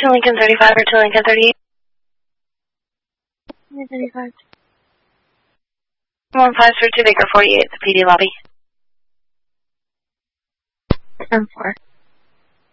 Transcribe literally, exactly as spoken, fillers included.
to Lincoln thirty-five or to Lincoln thirty-eight? thirty-five. one five three two Baker forty-eight, the P D lobby. ten four.